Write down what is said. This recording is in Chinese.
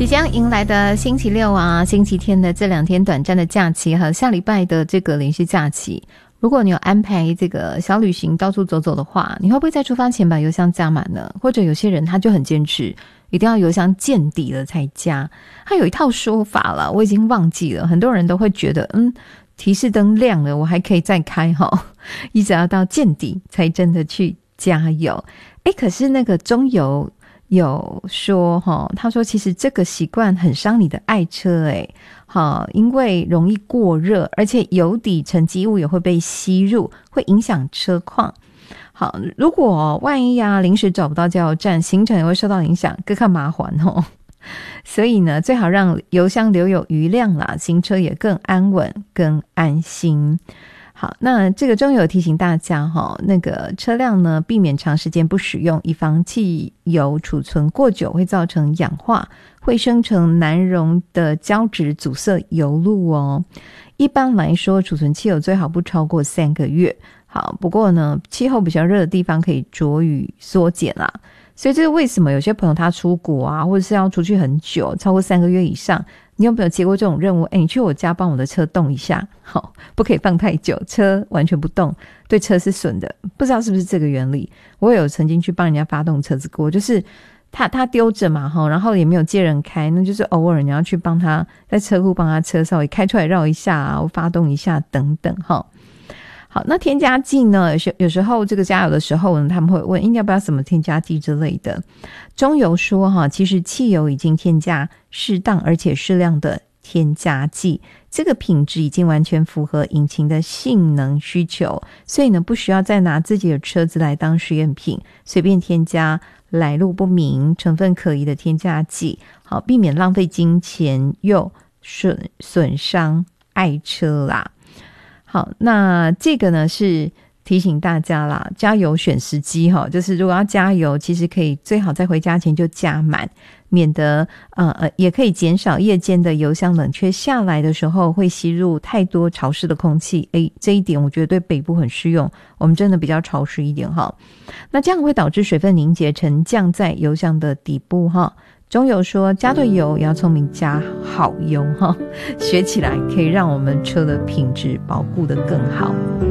即将迎来的星期六啊、星期天的这2天短暂的假期和下礼拜的这个连续假期，如果你有安排这个小旅行到处走走的话，你会不会在出发前把油箱加满呢？或者有些人他就很坚持一定要油箱见底了才加，他有一套说法啦，我已经忘记了。很多人都会觉得提示灯亮了我还可以再开一直要到见底才真的去加油。可是那个中油有说他说其实这个习惯很伤你的爱车因为容易过热，而且油底沉积物也会被吸入，会影响车况。好，如果万一临时找不到加油站，行程也会受到影响，更看麻烦所以呢，最好让油箱留有余量啦，行车也更安稳更安心。好，那这个中油提醒大家那个车辆呢避免长时间不使用，以防汽油储存过久会造成氧化，会生成难溶的胶质阻塞油路一般来说储存汽油最好不超过3个月。好，不过呢气候比较热的地方可以着雨缩减啦，所以这是为什么有些朋友他出国或者是要出去很久超过3个月以上，你有没有接过这种任务？你去我家帮我的车动一下，好，不可以放太久，车完全不动对车是损的。不知道是不是这个原理，我有曾经去帮人家发动车子过，就是他丢着嘛然后也没有接人开，那就是偶尔你要去帮他在车库帮他车稍微开出来绕一下或发动一下等等好，那添加剂呢？有时候这个加油的时候呢，他们会问要不要什么添加剂之类的。中油说其实汽油已经添加适当而且适量的添加剂，这个品质已经完全符合引擎的性能需求，所以呢不需要再拿自己的车子来当实验品，随便添加来路不明、成分可疑的添加剂，好，避免浪费金钱又损伤爱车啦。好，那这个呢是提醒大家啦，加油选时机就是如果要加油，其实可以最好在回家前就加满，免得也可以减少夜间的油箱冷却下来的时候会吸入太多潮湿的空气。这一点我觉得对北部很适用，我们真的比较潮湿一点那这样会导致水分凝结沉降在油箱的底部中油说加对油也要聪明加好油学起来可以让我们车的品质保护得更好。